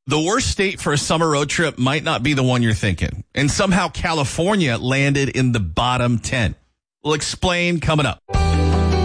The worst state for a summer road trip might not be the one you're thinking. And somehow California landed in the bottom 10. We'll explain coming up.